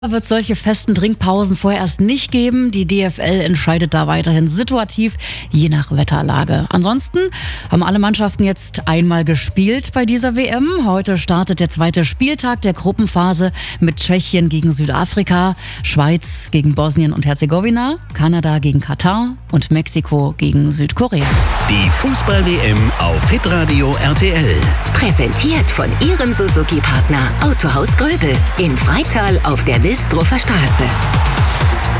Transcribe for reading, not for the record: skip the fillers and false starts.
Wird solche festen Trinkpausen vorerst nicht geben. Die DFL entscheidet da weiterhin situativ, je nach Wetterlage. Ansonsten haben alle Mannschaften jetzt einmal gespielt bei dieser WM. Heute startet der zweite Spieltag der Gruppenphase mit Tschechien gegen Südafrika, Schweiz gegen Bosnien und Herzegowina, Kanada gegen Katar und Mexiko gegen Südkorea. Die Fußball-WM auf Hitradio RTL. Präsentiert von Ihrem Suzuki-Partner Autohaus Gröbel in Freital auf der Wilsdruffer Straße.